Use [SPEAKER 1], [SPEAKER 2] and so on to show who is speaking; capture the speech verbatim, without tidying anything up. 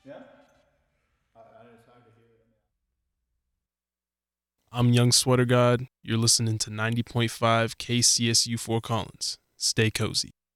[SPEAKER 1] Yeah. I, I, it's hard to hear it.
[SPEAKER 2] I'm Young Sweater God. You're listening to ninety point five K C S U Fort Collins. Stay cozy.